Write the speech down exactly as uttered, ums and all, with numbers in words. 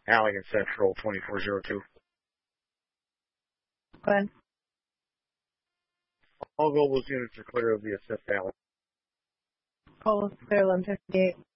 Halligan Central, twenty-four oh two. Go ahead. All Gobles units are clear of the assist alley. Call clear eleven fifty-eight.